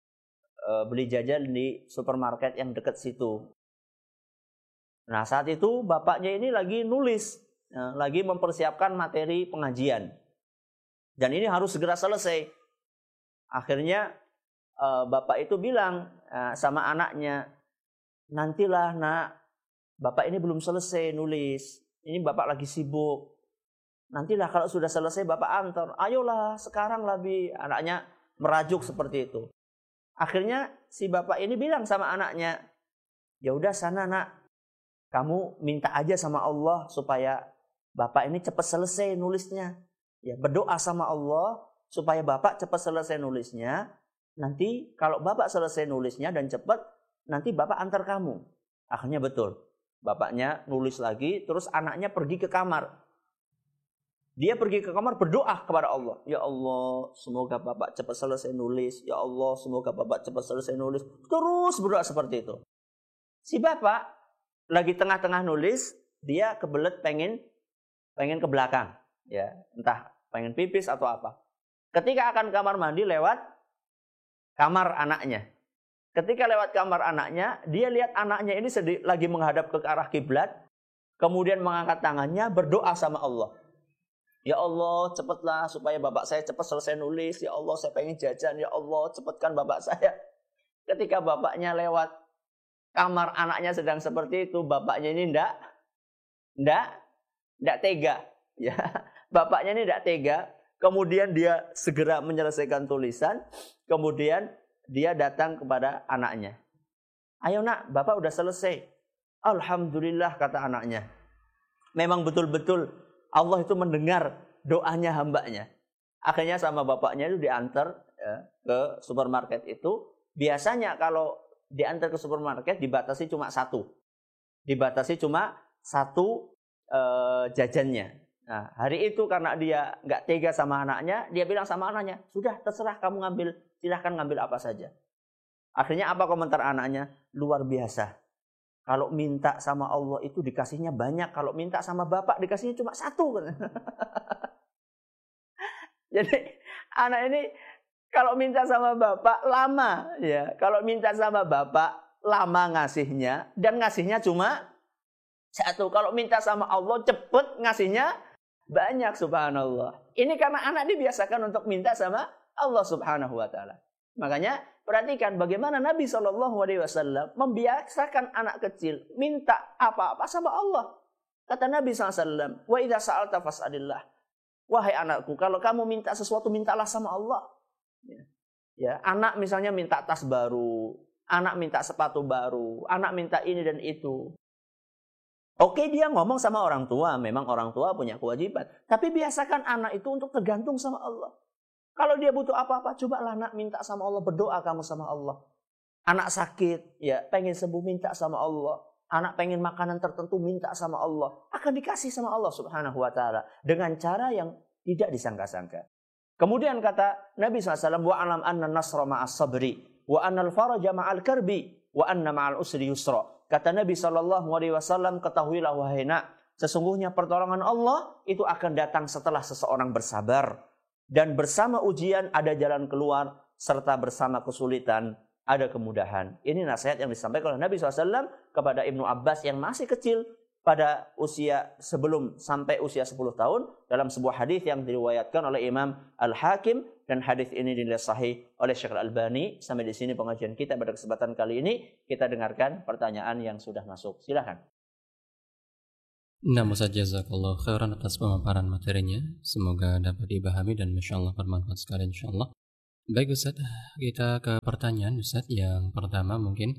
di supermarket yang dekat situ. Nah saat itu bapaknya ini lagi nulis, lagi mempersiapkan materi pengajian. Dan ini harus segera selesai. Akhirnya bapak itu bilang sama anaknya, nantilah nak, bapak ini belum selesai nulis. Ini bapak lagi sibuk. Nantilah kalau sudah selesai bapak antar. Ayolah sekarang lah Bi. Anaknya merajuk seperti itu. Akhirnya si bapak ini bilang sama anaknya, ya udah sana nak, kamu minta aja sama Allah supaya bapak ini cepat selesai nulisnya. Ya berdoa sama Allah supaya bapak cepat selesai nulisnya. Nanti kalau bapak selesai nulisnya dan cepat, nanti bapak antar kamu. Akhirnya betul. Bapaknya nulis lagi, terus anaknya pergi ke kamar. Dia pergi ke kamar berdoa kepada Allah. Ya Allah, semoga bapak cepat selesai nulis. Ya Allah, semoga bapak cepat selesai nulis. Terus berdoa seperti itu. Si bapak lagi tengah-tengah nulis, dia kebelet pengen ke belakang. Ya, entah pengen pipis atau apa. Ketika akan kamar mandi lewat kamar anaknya. Ketika lewat kamar anaknya, dia lihat anaknya ini lagi menghadap ke arah kiblat, kemudian mengangkat tangannya berdoa sama Allah. Ya Allah, cepatlah supaya bapak saya cepat selesai nulis. Ya Allah, saya pengen jajan. Ya Allah, cepatkan bapak saya. Ketika bapaknya lewat kamar anaknya sedang seperti itu, bapaknya ini enggak tega. Ya, bapaknya ini enggak tega. Kemudian dia segera menyelesaikan tulisan. Kemudian dia datang kepada anaknya. Ayo nak, bapak udah selesai. Alhamdulillah, kata anaknya. Memang betul-betul Allah itu mendengar doanya hambanya. Akhirnya sama bapaknya itu diantar ke supermarket itu. Biasanya kalau diantar ke supermarket dibatasi cuma satu jajannya. Nah, hari itu karena dia nggak tega sama anaknya, dia bilang sama anaknya, sudah terserah kamu ngambil, silahkan ngambil apa saja. Akhirnya apa komentar anaknya? Luar biasa. Kalau minta sama Allah itu dikasihnya banyak, kalau minta sama bapak dikasihnya cuma satu. Jadi anak ini kalau minta sama bapak lama, ya. Kalau minta sama bapak lama ngasihnya dan ngasihnya cuma satu. Kalau minta sama Allah cepet ngasihnya banyak, subhanallah. Ini karena anak dibiasakan untuk minta sama Allah Subhanahu wa taala. Makanya perhatikan bagaimana Nabi SAW membiasakan anak kecil minta apa-apa sama Allah. Kata Nabi SAW, wa idza sa'alta fas'alillah. Wahai anakku, kalau kamu minta sesuatu mintalah sama Allah. Ya, anak misalnya minta tas baru, anak minta sepatu baru, anak minta ini dan itu. Oke, dia ngomong sama orang tua, memang orang tua punya kewajiban. Tapi biasakan anak itu untuk tergantung sama Allah. Kalau dia butuh apa-apa, cobalah anak minta sama Allah, berdoa kamu sama Allah. Anak sakit, ya pengen sembuh, minta sama Allah. Anak pengen makanan tertentu, minta sama Allah. Akan dikasih sama Allah Subhanahu wa taala dengan cara yang tidak disangka-sangka. Kemudian kata Nabi SAW, wa alam anna nasra ma'as sabri, wa anna al-faraja ma'al karbi, wa anna ma'al usri yusra. Kata Nabi SAW, ketahuilah wahai nak, sesungguhnya pertolongan Allah itu akan datang setelah seseorang bersabar. Dan bersama ujian ada jalan keluar, serta bersama kesulitan ada kemudahan. Ini nasihat yang disampaikan oleh Nabi SAW kepada Ibnu Abbas yang masih kecil pada usia sebelum sampai usia 10 tahun dalam sebuah hadis yang diriwayatkan oleh Imam Al-Hakim, dan hadis ini dinilai sahih oleh Syekh Al-Albani. Sampai di sini pengajian kita pada kesempatan kali ini. Kita dengarkan pertanyaan yang sudah masuk. Silakan. Nah, Ustaz, jazakallah khairan atas pemaparan materinya. Semoga dapat dipahami dan masya-Allah bermanfaat sekali insyaallah. Baik Ustaz, kita ke pertanyaan Ustaz yang pertama mungkin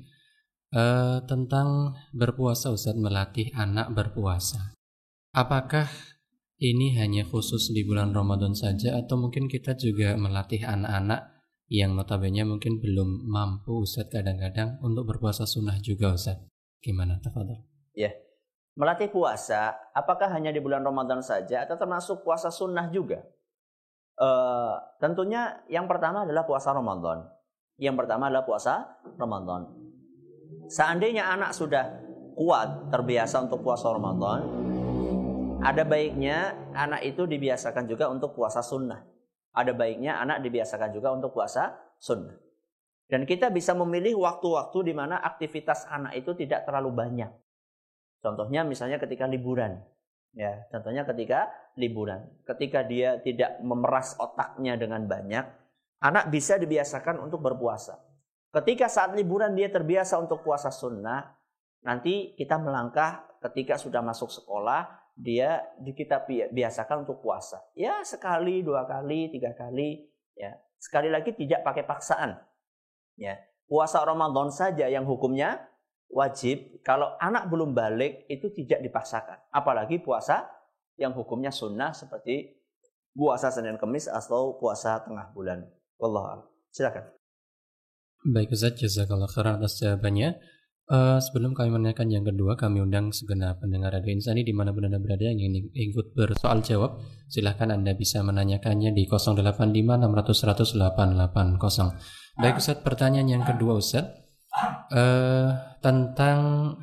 tentang berpuasa Ustaz, melatih anak berpuasa. Apakah ini hanya khusus di bulan Ramadan saja atau mungkin kita juga melatih anak-anak yang notabene mungkin belum mampu Ustaz kadang-kadang untuk berpuasa sunnah juga Ustaz? Gimana, tafadhol? Ya, melatih puasa apakah hanya di bulan Ramadan saja atau termasuk puasa sunnah juga? Tentunya yang pertama adalah puasa Ramadan. Seandainya anak sudah kuat, terbiasa untuk puasa Ramadan, ada baiknya anak itu dibiasakan juga untuk puasa sunnah. Dan kita bisa memilih waktu-waktu di mana aktivitas anak itu tidak terlalu banyak. Contohnya misalnya ketika liburan. Ketika dia tidak memeras otaknya dengan banyak, anak bisa dibiasakan untuk berpuasa. Ketika saat liburan dia terbiasa untuk puasa sunnah, nanti kita melangkah ketika sudah masuk sekolah, kita biasakan untuk puasa. Ya, sekali, 2 kali, 3 kali. Ya, sekali lagi tidak pakai paksaan. Ya, puasa Ramadan saja yang hukumnya wajib. Kalau anak belum balik itu tidak dipaksakan. Apalagi puasa yang hukumnya sunnah seperti puasa Senin Kemis atau puasa tengah bulan. Wallahu a'lam. Silakan. Baik Ustaz, jazakallah khairan atas jawabannya. Sebelum kami menanyakan yang kedua, kami undang segenap pendengar Radio Insani di mana Anda berada yang ingin ikut bersoal jawab. Silahkan Anda bisa menanyakannya di 085 600 100 880. Baik Ustaz, pertanyaan yang kedua Ustaz, tentang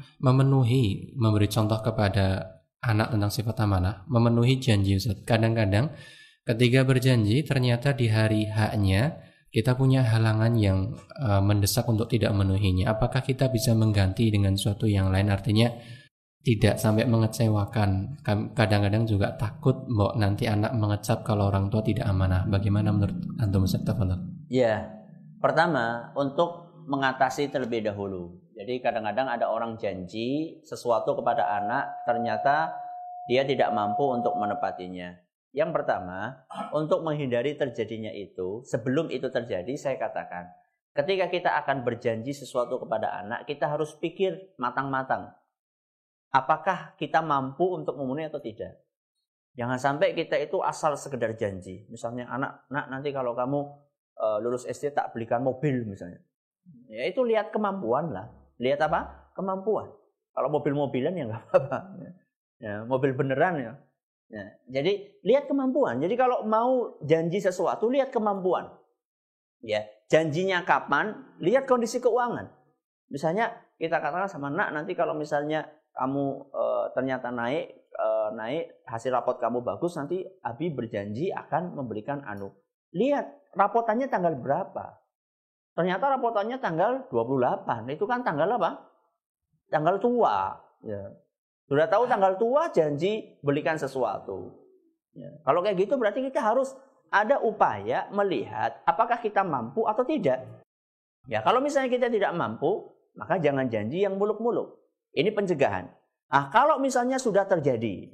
memberi contoh kepada anak tentang sifat amanah, memenuhi janji Ustaz. Kadang-kadang ketika berjanji ternyata di hari H-nya kita punya halangan yang mendesak untuk tidak memenuhinya. Apakah kita bisa mengganti dengan suatu yang lain? Artinya tidak sampai mengecewakan. Kadang-kadang juga takut nanti anak mengecap kalau orang tua tidak amanah. Bagaimana menurut antum Ustaz? Ya, pertama untuk mengatasi terlebih dahulu. Jadi kadang-kadang ada orang janji sesuatu kepada anak, ternyata dia tidak mampu untuk menepatinya. Yang pertama, untuk menghindari terjadinya itu, sebelum itu terjadi, saya katakan, ketika kita akan berjanji sesuatu kepada anak, kita harus pikir matang-matang. Apakah kita mampu untuk memenuhi atau tidak? Jangan sampai kita itu asal sekedar janji. Misalnya, nak nanti kalau kamu lulus SD tak belikan mobil misalnya. Ya itu lihat kemampuan lah. Lihat apa? Kemampuan. Kalau mobil-mobilan ya nggak apa-apa. Ya, mobil beneran ya. Ya, jadi lihat kemampuan. Jadi kalau mau janji sesuatu, lihat kemampuan. Ya, janjinya kapan? Lihat kondisi keuangan. Misalnya kita katakan sama nak, nanti kalau misalnya kamu ternyata naik hasil rapot kamu bagus, nanti Abi berjanji akan memberikan anu. Lihat rapotannya tanggal berapa? Ternyata rapotannya tanggal 28. Itu kan tanggal apa? Tanggal tua. Ya. Sudah tahu tanggal tua, janji belikan sesuatu. Ya. Kalau kayak gitu berarti kita harus ada upaya melihat apakah kita mampu atau tidak. Ya, kalau misalnya kita tidak mampu, maka jangan janji yang muluk-muluk. Ini pencegahan. Kalau misalnya sudah terjadi,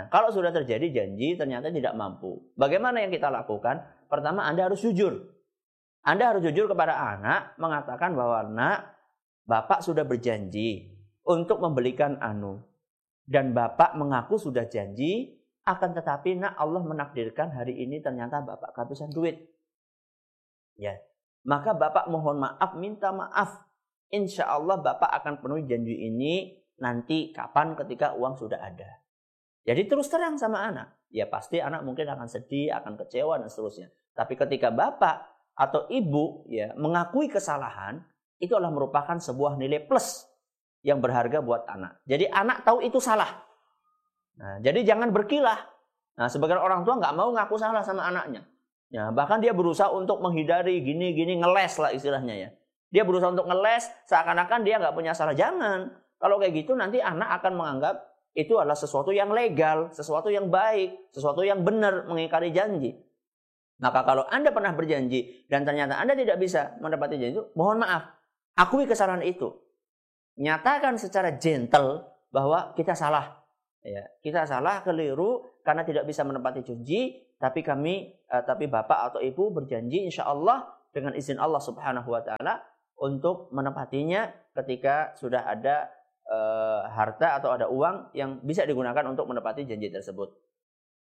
janji ternyata tidak mampu. Bagaimana yang kita lakukan? Pertama, Anda harus jujur. Anda harus jujur kepada anak, mengatakan bahwa nak, Bapak sudah berjanji untuk membelikan anu. Dan Bapak mengaku sudah janji, akan tetapi nak Allah menakdirkan hari ini ternyata Bapak kehabisan duit. Ya, maka Bapak mohon maaf, minta maaf. Insya Allah Bapak akan penuhi janji ini nanti kapan ketika uang sudah ada. Jadi terus terang sama anak. Ya pasti anak mungkin akan sedih, akan kecewa dan seterusnya. Tapi ketika Bapak atau Ibu ya mengakui kesalahan, itu adalah merupakan sebuah nilai plus yang berharga buat anak. Jadi anak tahu itu salah. Nah, jadi jangan berkilah. Nah, sebagian orang tua nggak mau ngaku salah sama anaknya. Ya, bahkan dia berusaha untuk menghindari gini-gini, ngeles lah istilahnya ya. Dia berusaha untuk ngeles seakan-akan dia nggak punya salah. Jangan. Kalau kayak gitu nanti anak akan menganggap itu adalah sesuatu yang legal, sesuatu yang baik, sesuatu yang benar mengingkari janji. Maka kalau Anda pernah berjanji dan ternyata Anda tidak bisa menepati janji itu, mohon maaf, akui kesalahan itu. Nyatakan secara gentle bahwa kita salah. Ya, kita salah, keliru karena tidak bisa menepati janji, tapi Bapak atau Ibu berjanji insya Allah dengan izin Allah Subhanahu wa taala untuk menepatinya ketika sudah ada harta atau ada uang yang bisa digunakan untuk menepati janji tersebut.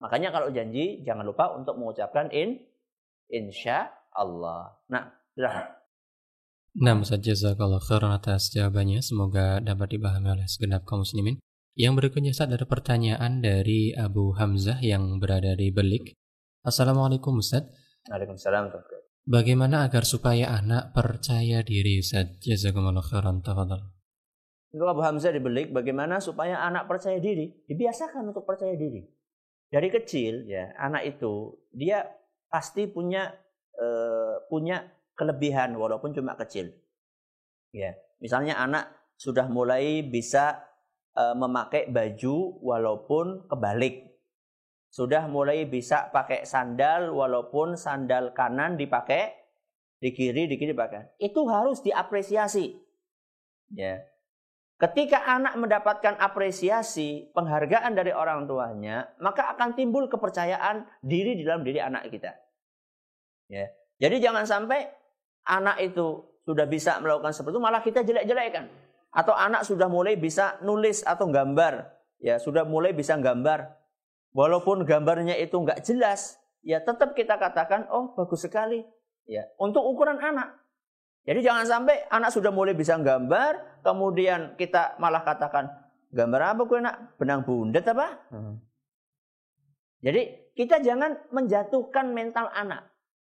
Makanya kalau janji jangan lupa untuk mengucapkan insya Allah. Nah, silahkan. Nah, Ustaz, jazakallah khairan atas jawabannya. Semoga dapat dipahami oleh segenap kaum muslimin. Yang berikutnya, Ustaz, ada pertanyaan dari Abu Hamzah yang berada di Belik. Assalamualaikum, Ustaz. Waalaikumsalam. Bagaimana agar supaya anak percaya diri, Ustaz? Jazakumullah khairan, tafadhal. Untuk Abu Hamzah di Belik, bagaimana supaya anak percaya diri? Dibiasakan untuk percaya diri. Dari kecil, ya, anak itu dia pasti punya kelebihan walaupun cuma kecil. Ya, misalnya anak sudah mulai bisa memakai baju walaupun kebalik. Sudah mulai bisa pakai sandal walaupun sandal kanan dipakai di kiri dipakai. Itu harus diapresiasi. Ya. Ketika anak mendapatkan apresiasi, penghargaan dari orang tuanya, maka akan timbul kepercayaan diri di dalam diri anak kita. Ya. Jadi jangan sampai anak itu sudah bisa melakukan seperti itu, malah kita jelek-jelekan. Atau anak sudah mulai bisa nulis atau gambar. Ya, sudah mulai bisa gambar. Walaupun gambarnya itu nggak jelas, ya tetap kita katakan, oh bagus sekali. Ya, untuk ukuran anak. Jadi jangan sampai anak sudah mulai bisa gambar, kemudian kita malah katakan, gambar apa kue nak? Benang bundet apa? Jadi kita jangan menjatuhkan mental anak.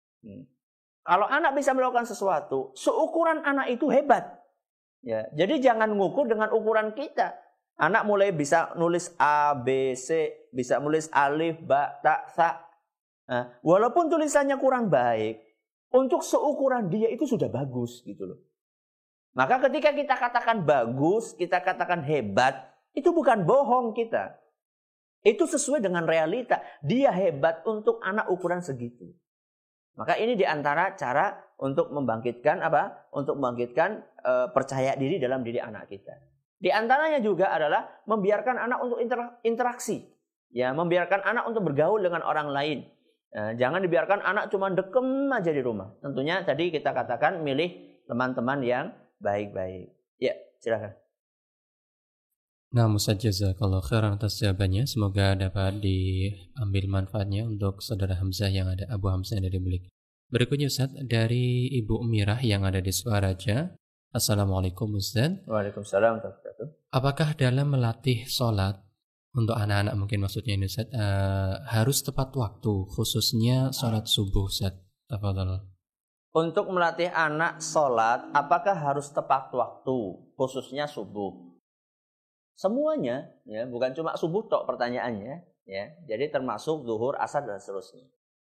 Kalau anak bisa melakukan sesuatu, seukuran anak itu hebat. Ya, jadi jangan ngukur dengan ukuran kita. Anak mulai bisa nulis A, B, C, bisa nulis alif, ba, ta, sa. Nah, walaupun tulisannya kurang baik, untuk seukuran dia itu sudah bagus gitu loh. Maka ketika kita katakan bagus, kita katakan hebat, itu bukan bohong kita. Itu sesuai dengan realita. Dia hebat untuk anak ukuran segitu. Maka ini diantara cara untuk membangkitkan apa? Untuk membangkitkan percaya diri dalam diri anak kita. Di antaranya juga adalah membiarkan anak untuk interaksi. Ya, membiarkan anak untuk bergaul dengan orang lain. Jangan dibiarkan anak cuma dekem aja di rumah. Tentunya tadi kita katakan milih teman-teman yang baik-baik. Ya, silakan. Nah, Ustaz, jazakallah khairan atas jawabannya. Semoga dapat diambil manfaatnya untuk saudara Hamzah yang ada, Abu Hamzah yang ada di Belik. Berikutnya, Ustaz, dari Ibu Umirah yang ada di Sukaraja. Assalamualaikum, Ustaz. Waalaikumsalam. Apakah dalam melatih sholat untuk anak-anak mungkin maksudnya ini, Ustaz, harus tepat waktu, khususnya sholat subuh, Ustaz? Tafadhal. Untuk melatih anak sholat, apakah harus tepat waktu, khususnya subuh? Semuanya, ya, bukan cuma subuh tok pertanyaannya, ya. Jadi termasuk zuhur, asar dan seterusnya.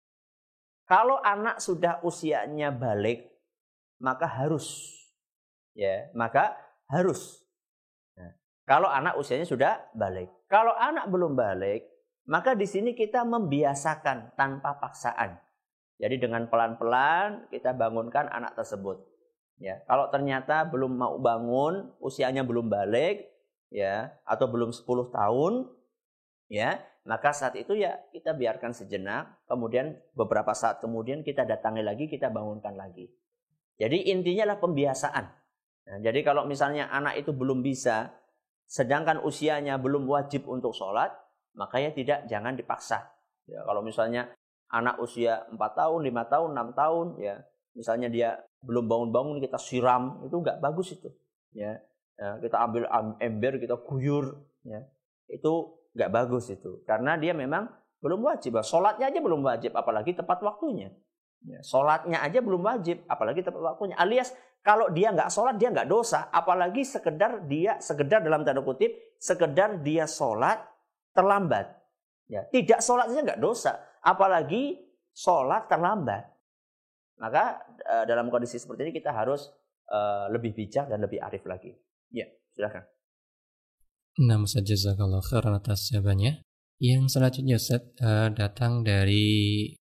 Kalau anak sudah usianya balik, maka harus, ya, maka harus. Nah, kalau anak usianya sudah balik. Kalau anak belum balik, maka di sini kita membiasakan tanpa paksaan. Jadi dengan pelan-pelan kita bangunkan anak tersebut. Ya, kalau ternyata belum mau bangun, usianya belum balik, ya, atau belum 10 tahun, ya, maka saat itu ya kita biarkan sejenak, kemudian beberapa saat kemudian kita datangi lagi, kita bangunkan lagi. Jadi intinya adalah pembiasaan. Nah, jadi kalau misalnya anak itu belum bisa, sedangkan usianya belum wajib untuk sholat, maka ya jangan dipaksa. Ya, kalau misalnya anak usia 4 tahun, 5 tahun, 6 tahun, ya, misalnya dia belum bangun-bangun, kita siram, itu nggak bagus itu. Ya, kita ambil ember, kita guyur, ya, itu nggak bagus itu. Karena dia memang belum wajib. Sholatnya aja belum wajib, apalagi tepat waktunya. Ya, sholatnya aja belum wajib, apalagi tepat waktunya. Alias kalau dia nggak sholat, dia nggak dosa. Apalagi sekedar dalam tanda kutip, sekedar dia sholat terlambat. Ya, tidak sholat saja nggak dosa. Apalagi sholat terlambat. Maka dalam kondisi seperti ini kita harus lebih bijak dan lebih arif lagi. Ya, silakan. Nah, Ustaz, jazakallah khairan atas jawabannya. Yang selanjutnya, Ustaz, datang dari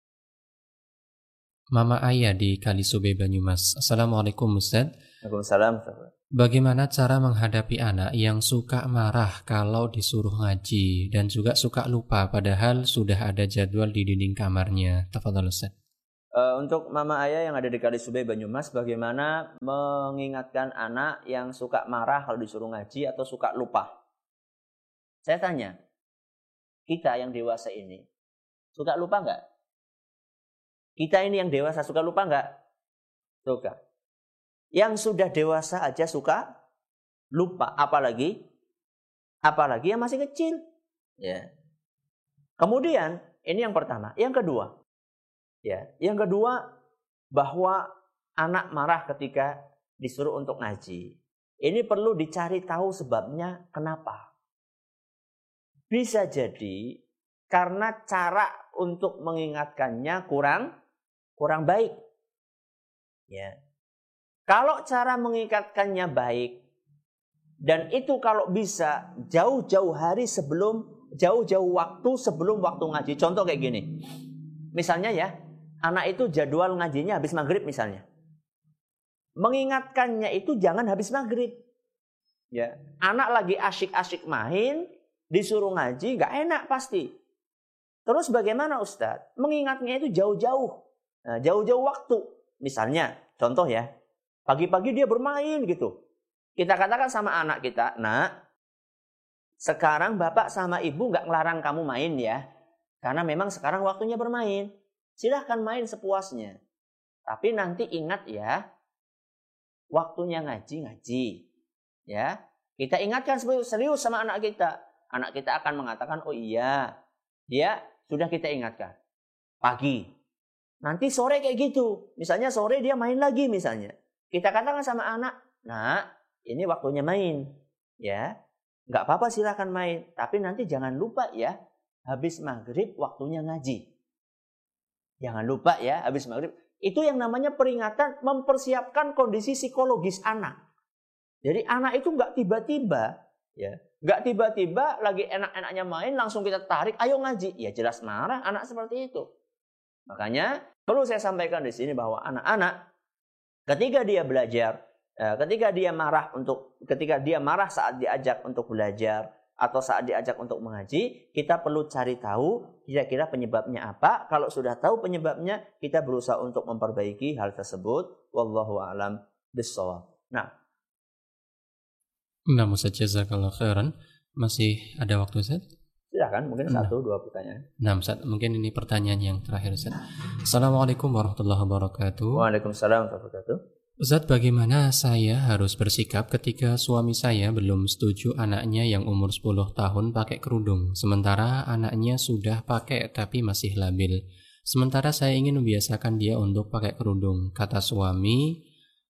Mama Ayah di Kalisube, Banyumas. Assalamualaikum, Ustaz. Waalaikumsalam. Bagaimana cara menghadapi anak yang suka marah kalau disuruh ngaji dan juga suka lupa padahal sudah ada jadwal di dinding kamarnya? Tafadhal, Ustaz. Untuk Mama Ayah yang ada di Kalisube, Banyumas, bagaimana mengingatkan anak yang suka marah kalau disuruh ngaji atau suka lupa? Saya tanya, kita yang dewasa ini, Suka lupa nggak? Kita ini yang dewasa suka lupa nggak? Suka. Yang sudah dewasa aja suka lupa, apalagi yang masih kecil. Ya. Kemudian ini yang pertama, yang kedua, bahwa anak marah ketika disuruh untuk ngaji. Ini perlu dicari tahu sebabnya kenapa. Bisa jadi karena cara untuk mengingatkannya kurang baik. Ya. Kalau cara mengingatkannya baik, dan itu kalau bisa jauh-jauh waktu sebelum waktu ngaji. Contoh kayak gini. Misalnya ya, anak itu jadwal ngajinya habis maghrib misalnya. Mengingatkannya itu jangan habis maghrib. Ya, anak lagi asyik-asyik main, disuruh ngaji, gak enak pasti. Terus bagaimana Ustadz? Mengingatnya itu jauh-jauh. Nah, jauh-jauh waktu. Misalnya, contoh ya, pagi-pagi dia bermain gitu. Kita katakan sama anak kita, nak, sekarang bapak sama ibu gak ngelarang kamu main ya. Karena memang sekarang waktunya bermain. Silahkan main sepuasnya. Tapi nanti ingat ya, waktunya ngaji. Ya, kita ingatkan serius sama anak kita. Anak kita akan mengatakan, oh iya, dia sudah kita ingatkan. Pagi. Nanti sore kayak gitu. Misalnya sore dia main lagi misalnya. Kita katakan sama anak, nak, ini waktunya main. Ya, nggak apa-apa silahkan main. Tapi nanti jangan lupa ya, habis maghrib waktunya ngaji. Jangan lupa ya, habis maghrib. Itu yang namanya peringatan, mempersiapkan kondisi psikologis anak. Jadi anak itu nggak tiba-tiba, ya, nggak tiba-tiba lagi enak-enaknya main langsung kita tarik, ayo ngaji. Ya jelas marah anak seperti itu. Makanya perlu saya sampaikan di sini bahwa anak-anak ketika dia belajar, ketika dia marah saat diajak untuk belajar atau saat diajak untuk mengaji, kita perlu cari tahu kira-kira penyebabnya apa. Kalau sudah tahu penyebabnya, kita berusaha untuk memperbaiki hal tersebut. Wallahu a'lam bishawab. Nah, Ustaz, jazakallahu khairan. Masih ada waktu, Ustaz? Silakan, mungkin 1-2 pertanyaan. Nah, Ustaz, mungkin ini pertanyaan yang terakhir, Ustaz. Assalamualaikum warahmatullahi wabarakatuh. Waalaikumsalam warahmatullahi wabarakatuh. Ustaz, bagaimana saya harus bersikap ketika suami saya belum setuju anaknya yang umur 10 tahun pakai kerudung, sementara anaknya sudah pakai tapi masih labil. Sementara saya ingin membiasakan dia untuk pakai kerudung. Kata suami,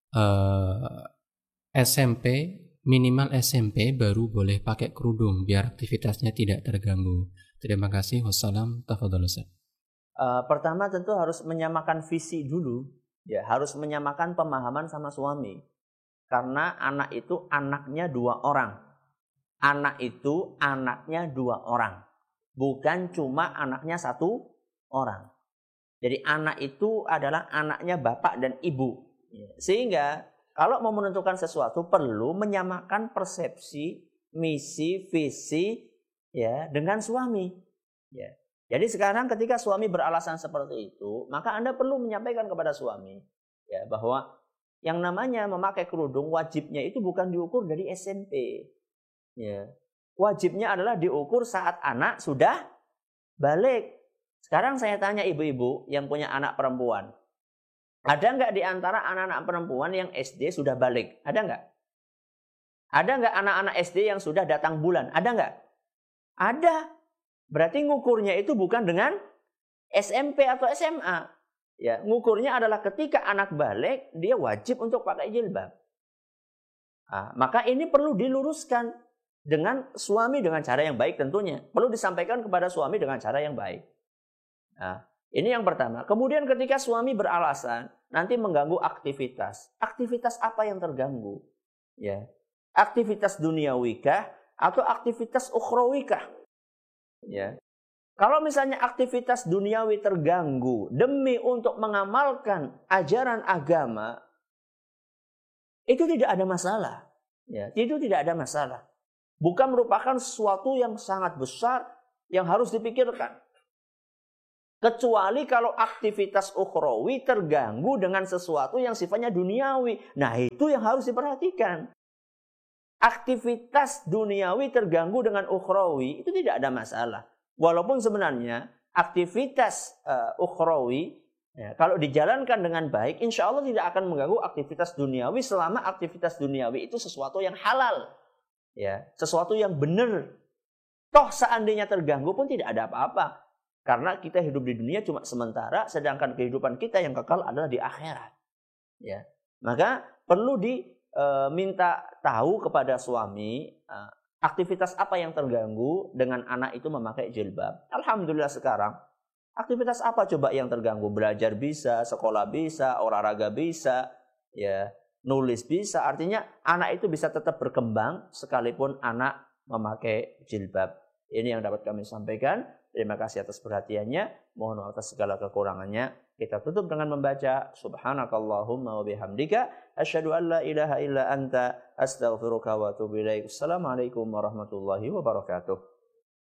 minimal SMP baru boleh pakai kerudung biar aktivitasnya tidak terganggu. Terima kasih. Wassalam. Tafadhol, Ustaz. Pertama tentu harus menyamakan visi dulu. Ya, harus menyamakan pemahaman sama suami. Karena anak itu anaknya 2 orang. Anak itu anaknya 2 orang. Bukan cuma anaknya 1 orang. Jadi anak itu adalah anaknya bapak dan ibu. Sehingga kalau mau menentukan sesuatu perlu menyamakan persepsi, misi, visi ya dengan suami. Ya. Jadi sekarang ketika suami beralasan seperti itu, maka Anda perlu menyampaikan kepada suami ya bahwa yang namanya memakai kerudung wajibnya itu bukan diukur dari SMP. Ya. Wajibnya adalah diukur saat anak sudah balik. Sekarang saya tanya ibu-ibu yang punya anak perempuan. Ada nggak di antara anak-anak perempuan yang SD sudah balik? Ada nggak? Ada nggak anak-anak SD yang sudah datang bulan? Ada nggak? Ada. Berarti ngukurnya itu bukan dengan SMP atau SMA. Ya, ngukurnya adalah ketika anak balik, dia wajib untuk pakai jilbab. Nah, maka ini perlu diluruskan dengan suami dengan cara yang baik tentunya. Perlu disampaikan kepada suami dengan cara yang baik. Nah, ini yang pertama. Kemudian ketika suami beralasan nanti mengganggu aktivitas. Aktivitas apa yang terganggu? Ya. Aktivitas duniawikah atau aktivitas ukhrawikah? Ya. Kalau misalnya aktivitas duniawi terganggu demi untuk mengamalkan ajaran agama, itu tidak ada masalah. Ya, itu tidak ada masalah. Bukan merupakan sesuatu yang sangat besar yang harus dipikirkan. Kecuali kalau aktivitas ukhrawi terganggu dengan sesuatu yang sifatnya duniawi. Nah, itu yang harus diperhatikan. Aktivitas duniawi terganggu dengan ukhrawi itu tidak ada masalah. Walaupun sebenarnya aktivitas ukhrawi, ya, kalau dijalankan dengan baik, insya Allah tidak akan mengganggu aktivitas duniawi selama aktivitas duniawi itu sesuatu yang halal, ya, sesuatu yang benar. Toh seandainya terganggu pun tidak ada apa-apa, karena kita hidup di dunia cuma sementara, sedangkan kehidupan kita yang kekal adalah di akhirat. Ya, maka perlu diminta tahu kepada suami aktivitas apa yang terganggu dengan anak itu memakai jilbab. Alhamdulillah sekarang aktivitas apa coba yang terganggu? Belajar bisa, sekolah bisa, olahraga bisa, ya, nulis bisa. Artinya anak itu bisa tetap berkembang sekalipun anak memakai jilbab. Ini yang dapat kami sampaikan. Terima kasih atas perhatiannya. Mohon maaf atas segala kekurangannya. Kita tutup dengan membaca subhanakallahumma wa bihamdika asyhadu an la ilaha illa anta astaghfiruka wa atubu ilaik. Assalamualaikum warahmatullahi wabarakatuh.